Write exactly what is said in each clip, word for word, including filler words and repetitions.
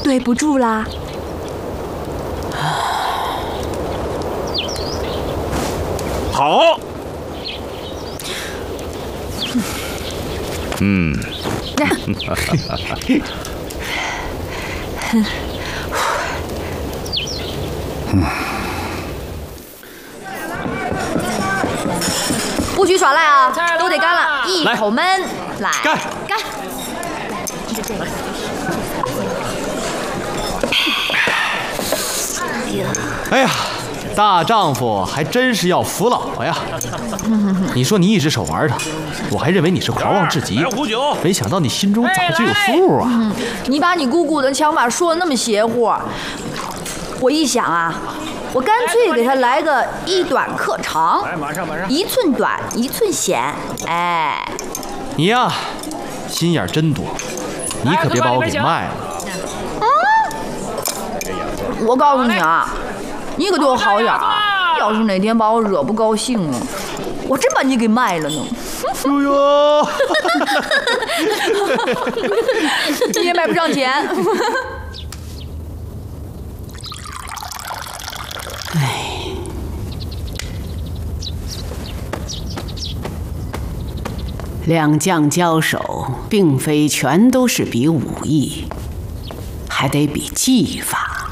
对不住啦。 好。嗯。 不许耍赖啊！都得干了，一口闷。来， 干干。就这个。 哎呀，大丈夫还真是要服老婆呀！你说你一只手玩他，我还认为你是狂妄至极，没想到你心中早就有数啊！ 嗯、你把你姑姑的想法说的那么邪乎，我一想啊。我干脆给他来个一短克长，一寸短一寸显。哎， 你呀，心眼真多，你可别把我给卖了。 啊！我告诉你啊，你可对我好点啊！要是哪天把我惹不高兴了，我真把你给卖了呢。 哎呦， 你也买不上钱。 哎。两将交手，并非全都是比武艺，还得比技法。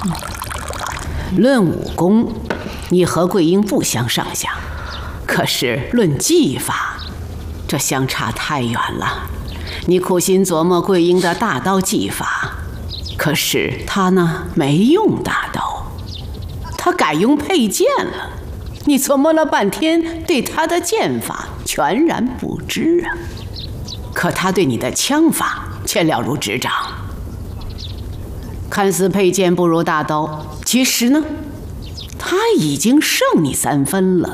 论武功，你和桂英不相上下，可是论技法，这相差太远了。你苦心琢磨桂英的大刀技法，可是她呢，没用大刀，她改用佩剑了。你琢磨了半天，对他的剑法全然不知啊。可他对你的枪法却了如指掌。看似佩剑不如大刀，其实呢，他已经胜你三分了。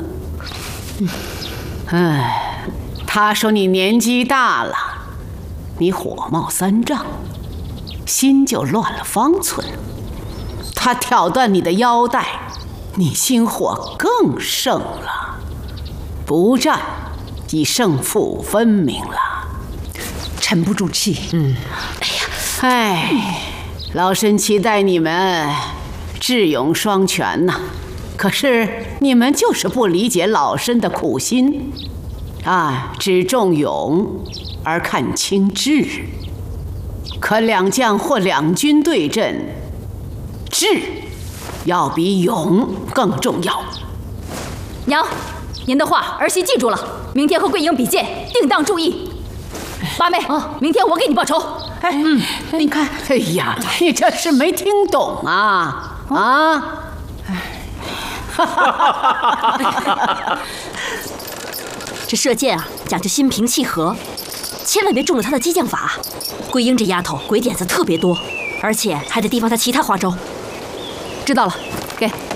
哎，他说你年纪大了，你火冒三丈，心就乱了方寸。他挑断你的腰带，你心火更盛了，不战已胜负分明了。 沉不住气。 嗯，哎呀，哎，老身期待你们智勇双全呐，可是你们就是不理解老身的苦心啊，只重勇而看轻智。可两将或两军对阵，智要比勇更重要。 娘，您的话儿媳记住了，明天和桂英比剑，定当注意。八妹，啊，明天我给你报仇。 哎，嗯，你看，哎呀，你这是没听懂啊啊！ 这射箭啊，讲究心平气和，千万别中了他的激将法。桂英这丫头鬼点子特别多，而且还得提防她其他花招。知道了，给。